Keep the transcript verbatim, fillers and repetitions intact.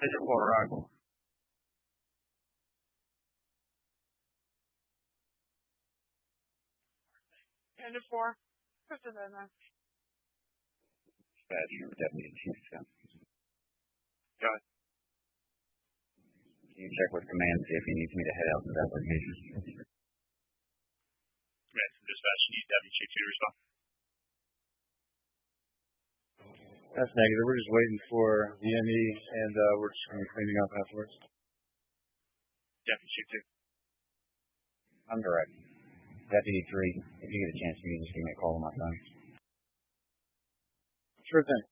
It's Fort Rock. ten to four. Put it in there. Badger, Deputy Chief. Got it. Can you check with command, see if he needs me to head out to that location? Command from dispatch, you need Deputy Chief to respond. That's negative. We're just waiting for the M E, and uh, we're just going to be cleaning up afterwards. Deputy Chief two. I'm direct. Deputy three, if you get a chance, you can just give me a call on my phone. Sure thing.